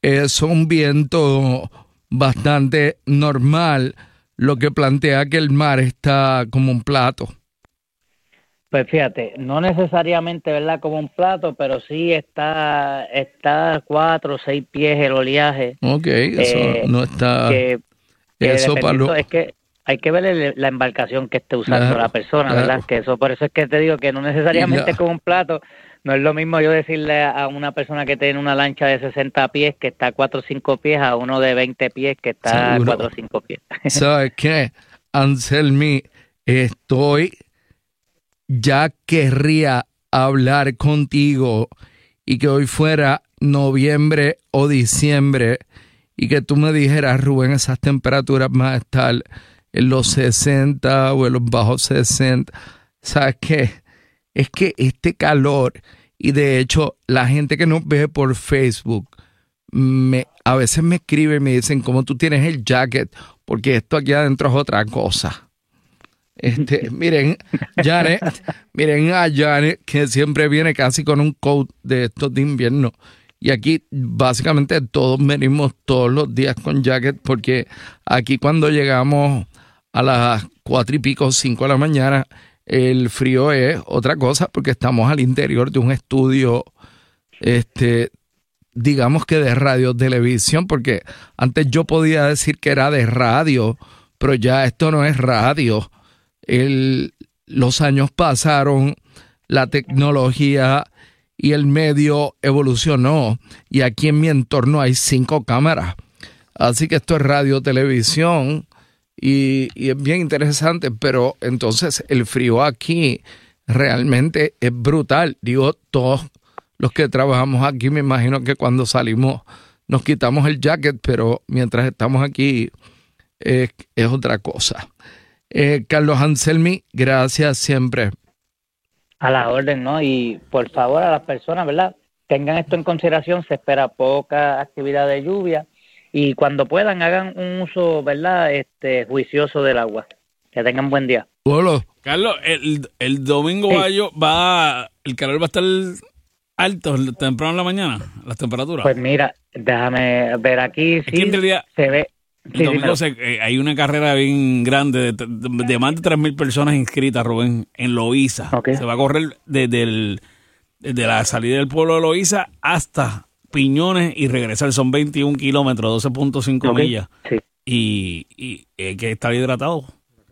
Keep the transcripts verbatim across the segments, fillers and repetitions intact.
es un viento bastante normal, lo que plantea que el mar está como un plato. Pues fíjate, no necesariamente, ¿verdad?, como un plato, pero sí está está cuatro o seis pies el oleaje. Ok, eso eh, no está... que, que eso para dependiendo, lo, es que hay que ver el- la embarcación que esté usando claro, la persona, claro. ¿verdad? Que eso, por eso es que te digo que no necesariamente La- como un plato. No es lo mismo yo decirle a una persona que tiene una lancha de sesenta pies que está a cuatro o cinco pies a uno de veinte pies que está a Seguro. cuatro o cinco pies. ¿Sabes qué? Anselmi, estoy... ya querría hablar contigo y que hoy fuera noviembre o diciembre y que tú me dijeras, Rubén, esas temperaturas van a estar en los sesenta o en los bajos sesenta. ¿Sabes qué? Es que este calor, y de hecho la gente que nos ve por Facebook, me, a veces me escribe y me dicen, ¿cómo tú tienes el jacket? Porque esto aquí adentro es otra cosa. Este, miren, Janet, miren a Janet, que siempre viene casi con un coat de estos de invierno. Y aquí básicamente todos venimos todos los días con jacket, porque aquí cuando llegamos a las cuatro y pico, cinco de la mañana, el frío es otra cosa, porque estamos al interior de un estudio, este, digamos que de radio televisión, porque antes yo podía decir que era de radio, pero ya esto no es radio. El, los años pasaron, la tecnología y el medio evolucionó y aquí en mi entorno hay cinco cámaras, así que esto es radio, televisión y, y es bien interesante, pero entonces el frío aquí realmente es brutal. Digo, todos los que trabajamos aquí, me imagino que cuando salimos nos quitamos el jacket, pero mientras estamos aquí eh, es otra cosa. Eh, Carlos Anselmi, gracias siempre. A la orden, ¿no? Y por favor a las personas, ¿verdad?, tengan esto en consideración, se espera poca actividad de lluvia y cuando puedan hagan un uso, ¿verdad?, este juicioso del agua. Que tengan buen día. Hola. Carlos, el, el domingo Sí. va, yo- va, el calor va a estar alto temprano en la mañana, las temperaturas. Pues mira, déjame ver aquí, Es sí, que en realidad se ve. el Sí, domingo dímelo. se- eh, hay una carrera bien grande de, de- de más de tres mil personas inscritas, Rubén, en Loíza. Ok. Se va a correr desde, el, desde la salida del pueblo de Loíza hasta Piñones y regresar. Son veintiún kilómetros, doce punto cinco Ok, millas. sí. Y, y hay que estar hidratado.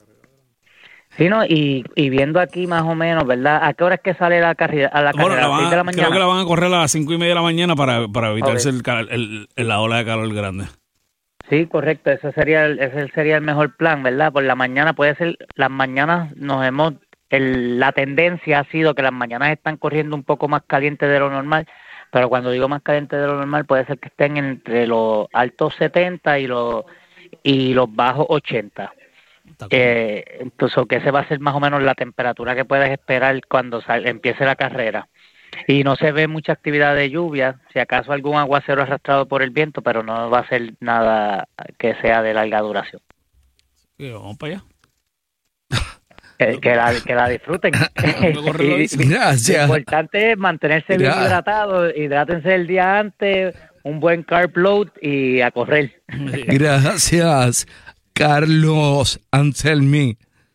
Sí, ¿no? Y, y viendo aquí más o menos, ¿verdad? ¿A qué hora es que sale la carrera? ¿A la Bueno, carrera? la ¿A las van seis a- de la creo mañana? que la van a correr a las cinco y media de la mañana para, para evitarse Ok. el, cal- el- el- la ola de calor grande. Sí, correcto, ese sería el, ese sería el mejor plan, ¿verdad? Por la mañana puede ser, las mañanas nos hemos, el, la tendencia ha sido que las mañanas están corriendo un poco más calientes de lo normal, pero cuando digo más calientes de lo normal puede ser que estén entre los altos setenta y los y los bajos ochenta. Está cool. Eh, entonces, que ese va a ser más o menos la temperatura que puedes esperar cuando sal- empiece la carrera. Y no se ve mucha actividad de lluvia, si acaso algún aguacero arrastrado por el viento, pero no va a ser nada que sea de larga duración. Sí, vamos para allá. Que, que la, que la disfruten. Vamos a correrlo ahí. Y- Gracias. Lo importante es mantenerse bien Gra- hidratado, hidrátense el día antes, un buen carb load y a correr. Gracias, Carlos Anselmi.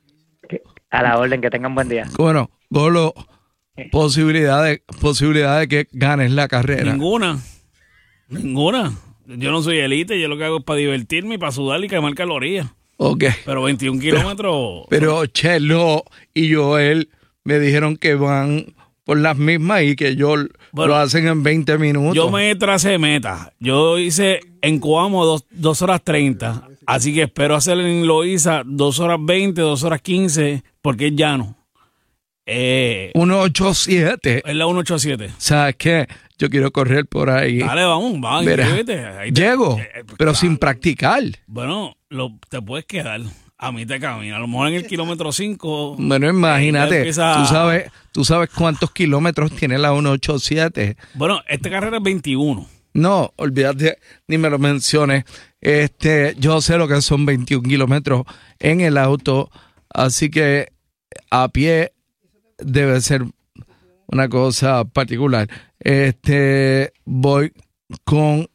A la orden, que tengan buen día. Bueno, Golo, posibilidad de, posibilidad de que ganes la carrera. Ninguna. Ninguna. Yo no soy elite, yo lo que hago es para divertirme y para sudar y quemar calorías. Ok. Pero veintiún kilómetros. Pero Chelo y Joel me dijeron que van por las mismas y que yo Bueno, lo hacen en veinte minutos. Yo me tracé meta. Yo hice en Coamo dos, dos horas treinta. Así que espero hacer en Loíza dos horas veinte, dos horas quince, porque es llano. Eh, uno ocho siete. es la ciento ochenta y siete. ¿Sabes qué? Yo quiero correr por ahí. Dale, vamos, vamos, Mira, inscríbete. Ahí te- Llego, eh, eh, pero claro. sin practicar. Bueno, lo, te puedes quedar a mitad de camino. A lo mejor en el kilómetro cinco. Bueno, imagínate, empieza- tú sabes, tú sabes cuántos kilómetros tiene la ciento ochenta y siete. Bueno, esta carrera es veintiuno. No, olvídate, ni me lo menciones. Este, yo sé lo que son veintiún kilómetros en el auto, así que a pie debe ser una cosa particular. Este, voy con